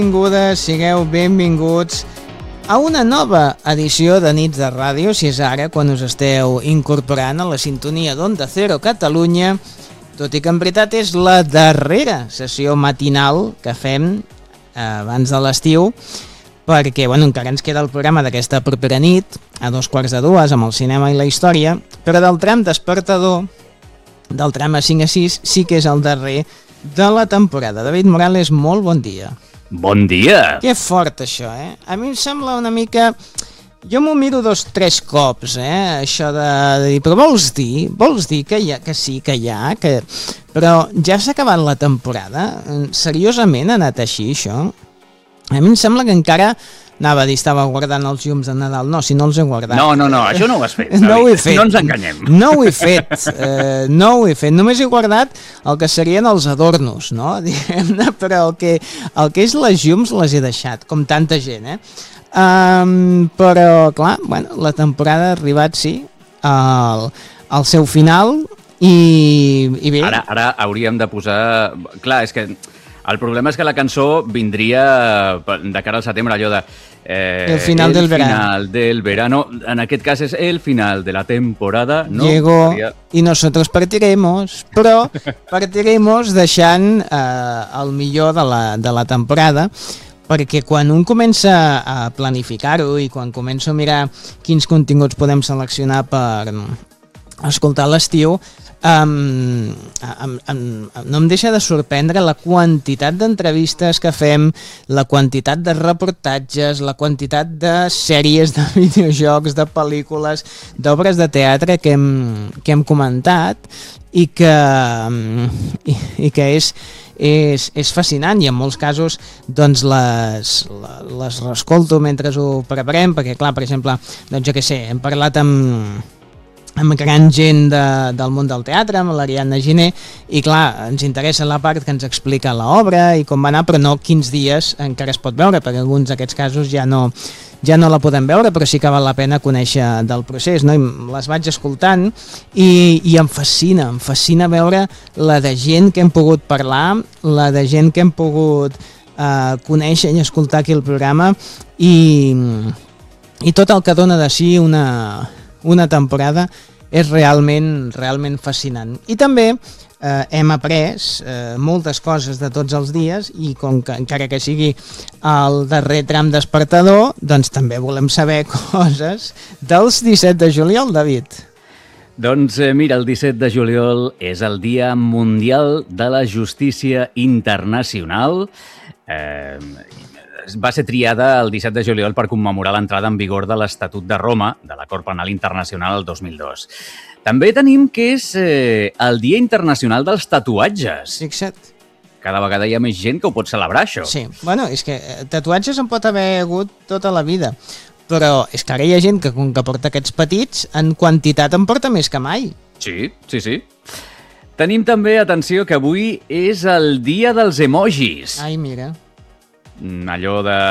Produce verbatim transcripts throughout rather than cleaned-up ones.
Benvingudes, sigueu benvinguts a una nova edició de Nits de Ràdio, si és ara quan us esteu incorporant a la sintonia d'Onda Cero Catalunya, tot i que en veritat és la darrera sessió matinal que fem eh, abans de l'estiu, perquè bueno, encara ens queda el programa d'aquesta propera nit, a dos quarts de dues, amb el cinema i la història, però del tram despertador, del tram a cinc a sis, sí que és el darrer de la temporada. David Morales, molt bon dia. Bon dia! Que fort això, eh? A mi em sembla una mica... Jo m'ho miro dos, tres cops, eh? Això de, de dir, però vols dir? Vols dir que, hi ha, que sí, que hi ha? Que... Però ja s'ha acabat la temporada? Seriosament ha anat així, això? A mi em sembla que encara... Anava a dir, estava guardant els llums de Nadal. No, si no els he guardat. No, no, no, això no ho has fet. No ho he fet. No ens enganyem. No ho he fet. Eh, no ho he fet. Només he guardat el que serien els adornos, no? Diguem-ne, però el que, el que és les llums les he deixat, com tanta gent, eh? Um, però, clar, bueno, la temporada ha arribat, sí, al, al seu final i, i bé... Ara, ara hauríem de posar... Clar, és que el problema és que la cançó vindria de cara al setembre, allò de... Eh, el final el del verano. final del verano. En aquest cas és el final de la temporada. No? Llegó Seria... y nosotros partiremos, però partiremos deixant eh, el millor de la, de la temporada, perquè quan un comença a planificar-ho i quan comença a mirar quins continguts podem seleccionar per escoltar l'estiu, Um, um, um, no em deixa de sorprendre la quantitat d'entrevistes que fem, la quantitat de reportatges, la quantitat de sèries de videojocs, de pel·lícules, d'obres de teatre que hem, que hem comentat i que, um, i, i que és, és, és fascinant, i en molts casos doncs les, les reescolto mentre ho preparem, perquè clar, per exemple, doncs jo què sé, hem parlat amb amb gran gent de, del món del teatre, amb l'Ariadna Giner, i clar, ens interessa la part que ens explica l'obra i com va anar, però no quins dies encara es pot veure, perquè alguns d'aquests casos ja no, ja no la podem veure, però sí que val la pena conèixer del procés, no? I les vaig escoltant i, i em fascina, em fascina veure la de gent que hem pogut parlar, la de gent que hem pogut eh, conèixer i escoltar aquí el programa, i, i tot el que dona de si una... una temporada és realment, realment fascinant. I també eh, hem après eh, moltes coses de tots els dies i com que encara que sigui el darrer tram despertador, doncs també volem saber coses dels disset de juliol, David. Doncs eh, mira, el disset de juliol és el Dia Mundial de la Justícia Internacional. Eh, va ser triada el disset de juliol per commemorar l'entrada en vigor de l'Estatut de Roma, de la Cort Penal Internacional, el dos mil dos. També tenim que és eh, el Dia Internacional dels Tatuatges. Fixa't. Cada vegada hi ha més gent que ho pot celebrar, això. Sí, bueno, és que tatuatges en pot haver hagut tota la vida, però és que ara hi ha gent que, com que porta aquests petits, en quantitat en porta més que mai. Sí, sí, sí. Tenim també, atenció, que avui és el Dia dels Emojis. Ai, mira. Allò de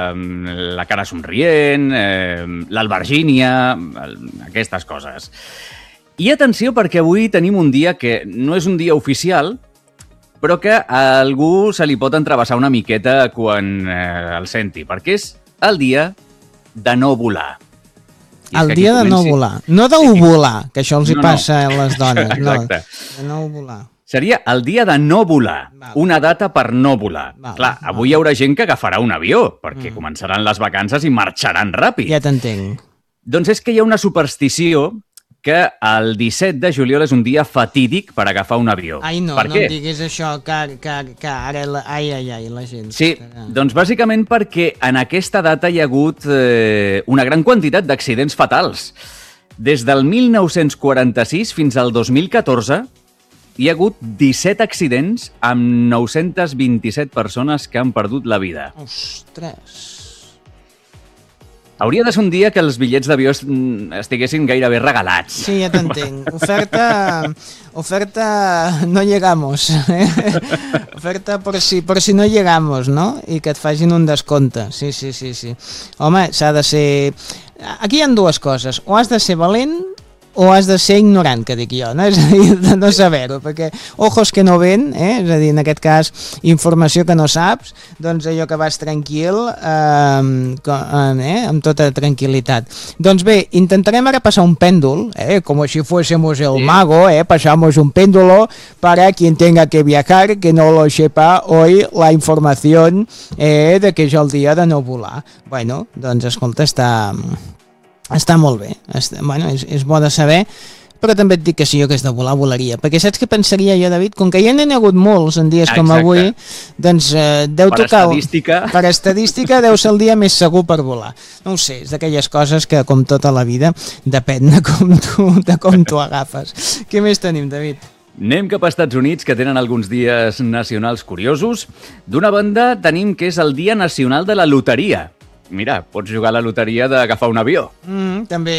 la cara somrient, eh, l'albergínia, aquestes coses. I atenció, perquè avui tenim un dia que no és un dia oficial, però que a algú se li pot entrevessar una miqueta quan eh, el senti, perquè és el dia de no volar. El dia de no volar, no d'ovular, que això els hi no, passa a les dones. Exacte. No, de no volar. Seria el dia de no volar, val, una data per no volar. Val, Clar, val. Avui hi haurà gent que agafarà un avió, perquè mm. començaran les vacances i marxaran ràpid. Ja t'entenc. Doncs és que hi ha una superstició que el disset de juliol és un dia fatídic per agafar un avió. Ai, no, per no què? em diguis això, que, que, que ara... La... Ai, ai, ai, la gent... Sí, que... doncs bàsicament perquè en aquesta data hi ha hagut eh, una gran quantitat d'accidents fatals. Des del mil nou-cents quaranta-sis fins al dos mil catorze... hi ha hagut disset accidents amb nou-centes vint-i-set persones que han perdut la vida. Ostres! Hauria de ser un dia que els bitllets d'avió estiguessin gairebé regalats. Sí, ja t'entenc. Oferta... Oferta... no llegamos. Eh? Oferta por si, por si no llegamos, no? I que et facin un descompte. Sí, sí, sí, sí. Home, s'ha de ser... Aquí hi ha dues coses. O has de ser valent o has de ser ignorant, que dic jo, no? És a dir, de no saber-ho, perquè ojos que no ven, eh? És a dir, en aquest cas, informació que no saps, doncs allò que vas tranquil, eh, eh, amb tota tranquil·litat. Doncs bé, intentarem ara passar un pèndol, eh? Com si fuésemos el Sí. mago, eh? Pasamos un péndulo para quien tenga que viajar, que no lo sepa hoy la información eh, de que és el dia de no volar. Bueno, doncs escolta, està... Està molt bé, està, bueno, és, és bo de saber, però també et dic que si jo hagués de volar, volaria, perquè saps què pensaria jo, David? Com que ja n'hi ha hagut molts en dies com Exacte. avui, doncs eh, deu Per tocar... estadística. Per estadística deu ser el dia més segur per volar. No ho sé, és d'aquelles coses que, com tota la vida, depèn de com tu, de com tu agafes. Què més tenim, David? Anem cap a Estats Units, que tenen alguns dies nacionals curiosos. D'una banda, tenim que és el Dia Nacional de la Loteria. Mira, pots jugar a la loteria d'agafar un avió. Mm, també.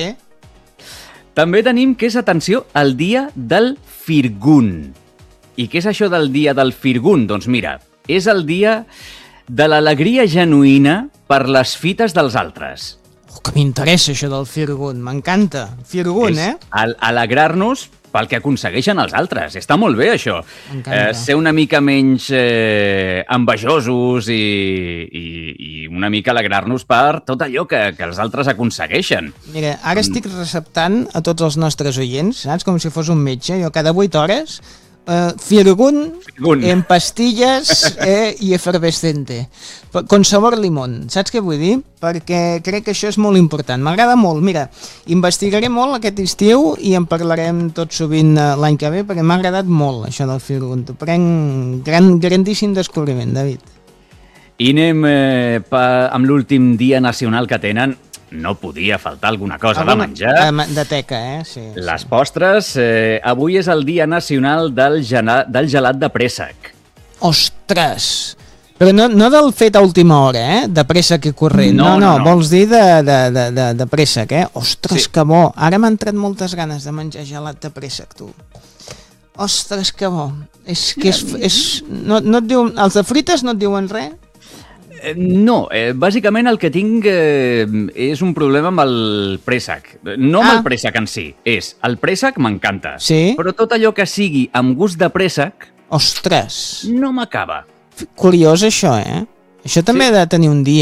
També tenim que és, atenció, el Dia del Firgun. I què és això del Dia del Firgun? Doncs mira, és el dia de l'alegria genuïna per les fites dels altres. Oh, que m'interessa això del Firgun, m'encanta. Firgun, És eh? al- alegrar-nos pel que aconsegueixen els altres. Està molt bé, això. M'encanta. Eh, ser una mica menys eh, envejosos i, i, i una mica alegrar-nos per tot allò que, que els altres aconsegueixen. Mira, ara estic receptant a tots els nostres oients, saps? Com si fos un metge. Jo cada vuit hores, eh, Firgun, Firgun. en pastilles eh, i efervescente. Per- Con sabor limón. Saps què vull dir? Perquè crec que això és molt important. M'agrada molt. Mira, investigaré molt aquest estiu i en parlarem tot sovint eh, l'any que ve, perquè m'ha agradat molt això del Firgun. T'ho prenc gran, grandíssim descobriment, David. I anem eh, pa, amb l'últim dia nacional que tenen. No podia faltar alguna cosa de menjar. De, de teca, eh? Sí, Les sí. postres. Eh, avui és el Dia Nacional del, gena, del gelat de préssec. Ostres! Però no, no del fet a última hora, eh? De préssec i corrent. No, No, no, no, no. no. Vols dir de, de, de, de, de préssec, eh? Ostres, Sí. que bo! Ara m'han tret moltes ganes de menjar gelat de préssec, tu. Ostres, que bo! És que és... és no, no et diuen, els de frites no et diuen res? Eh, No, eh, bàsicament el que tinc eh, és un problema amb el préssec. No amb Ah. el préssec en si, és el préssec m'encanta, Sí? però tot allò que sigui amb gust de préssec Ostres! no m'acaba. Curiós això, eh? Això també Sí. ha de tenir un dia